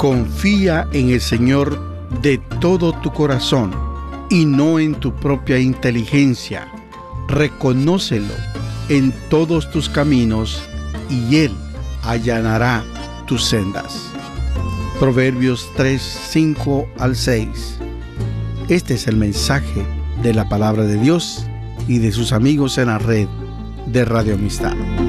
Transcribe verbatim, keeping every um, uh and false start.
Confía en el Señor de todo tu corazón y no en tu propia inteligencia. Reconócelo en todos tus caminos y Él allanará tus sendas. Proverbios tres, cinco al seis. Este es el mensaje de la palabra de Dios y de sus amigos en la red de Radio Amistad.